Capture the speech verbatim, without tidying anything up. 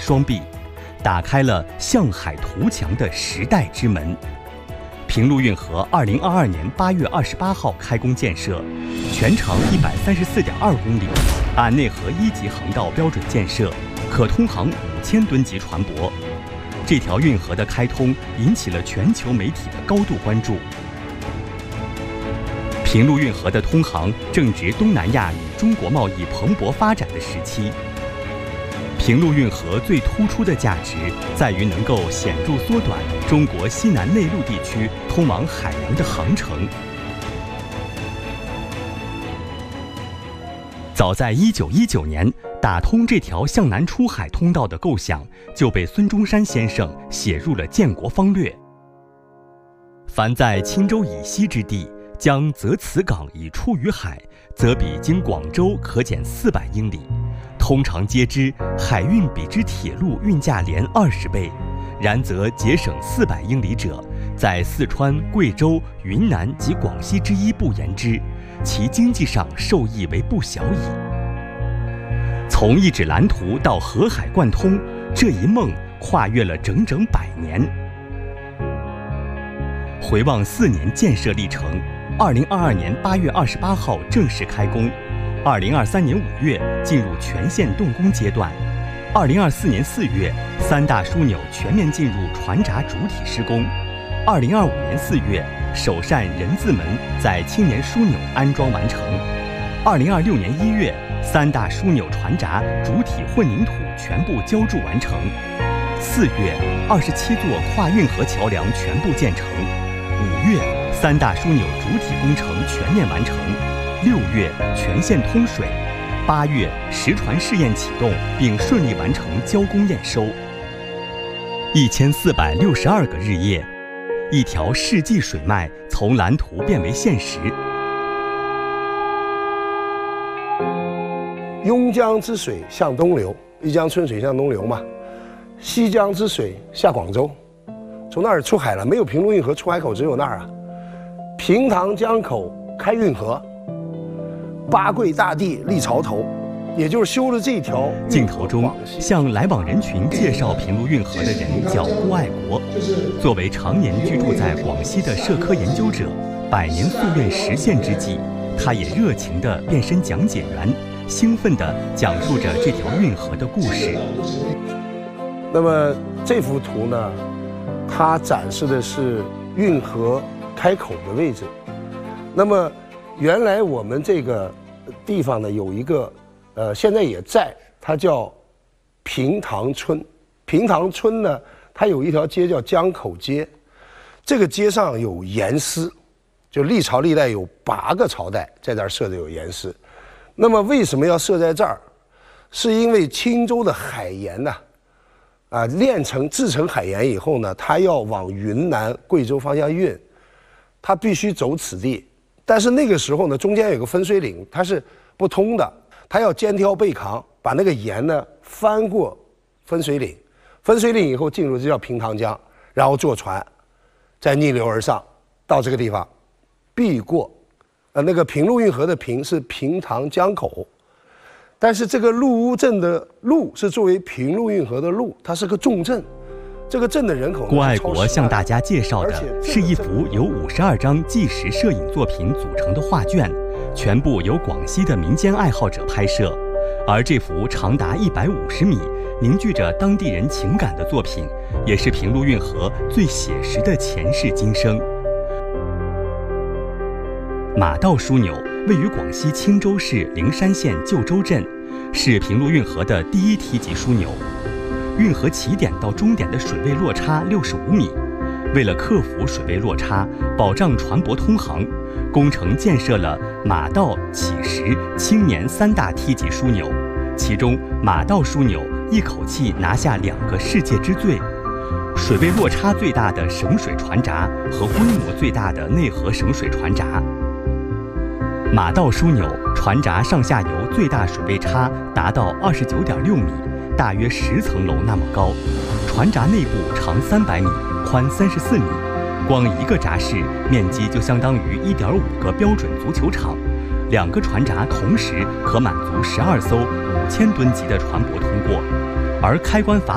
双臂，打开了向海图强的时代之门。平陆运河二零二二年八月二十八号开工建设，全长一百三十四点二公里，按内河一级航道标准建设，可通航五千吨级船舶。这条运河的开通引起了全球媒体的高度关注。平陆运河的通航正值东南亚与中国贸易蓬勃发展的时期。平陆运河最突出的价值在于能够显著缩短中国西南内陆地区通往海洋的航程。早在一九一九年，打通这条向南出海通道的构想就被孙中山先生写入了建国方略。凡在青州以西之地，将择此港以出于海，则比经广州可减四百英里。通常皆知海运比之铁路运价连二十倍，然则节省四百英里者，在四川、贵州、云南及广西之一不言之，其经济上受益为不小矣。从一纸蓝图到河海贯通，这一梦跨越了整整百年。回望四年建设历程，二零二二年八月二十八号正式开工。二零二三年五月进入全线动工阶段，二零二四年四月三大枢纽全面进入船闸主体施工，二零二五年四月首扇人字门在青年枢纽安装完成，二零二六年一月三大枢纽船闸主体混凝土全部浇筑完成，四月二十七座跨运河桥梁全部建成，五月三大枢纽主体工程全面完成。六月全线通水，八月实船试验启动，并顺利完成交工验收。一千四百六十二个日夜，一条世纪水脉从蓝图变为现实。 邕江之水向东流，一江春水向东流嘛。西江之水下广州，从那儿出海了。没有平陆运河出海口，只有那儿啊。平塘江口开运河。八桂大帝立潮头，也就是修了这条。 镜头中，向来往人群介绍平陆运河的人叫郭爱国。作为常年居住在广西的社科研究者，百年夙愿实现之际，他也热情地变身讲解员，兴奋地讲述着这条运河的故事。 那么这幅图呢，它展示的是运河开口的位置。那么原来我们这个地方呢有一个，呃，现在也在，它叫平塘村。平塘村呢，它有一条街叫江口街，这个街上有盐丝，就历朝历代有八个朝代在这儿设的有盐丝。那么为什么要设在这儿？是因为青州的海盐呢，啊，炼成制成海盐以后呢，它要往云南、贵州方向运，它必须走此地。但是那个时候呢，中间有个分水岭，它是不通的，它要肩挑背扛，把那个盐呢翻过分水岭，分水岭以后进入这叫平塘江，然后坐船，再逆流而上，到这个地方，避过，呃，那个平陆运河的平是平塘江口，但是这个陆屋镇的陆是作为平陆运河的陆，它是个重镇。这个镇的人口， 郭爱国向大家介绍的是一幅由五十二张纪实摄影作品组成的画卷，全部由广西的民间爱好者拍摄。而这幅长达一百五十米、凝聚着当地人情感的作品，也是平陆运河最写实的前世今生。马道枢纽位于广西钦州市灵山县旧州镇，是平陆运河的第一梯级枢纽。运河起点到终点的水位落差六十五米，为了克服水位落差，保障船舶通航，工程建设了马道、乞石、青年三大梯级枢纽，其中马道枢纽一口气拿下两个世界之最，水位落差最大的省水船闸和规模最大的内河省水船闸。马道枢纽船闸上下游最大水位差达到二十九点六米，大约十层楼那么高，船闸内部长三百米，宽三十四米，光一个闸室面积就相当于一点五个标准足球场，两个船闸同时可满足十二艘五千吨级的船舶通过，而开关阀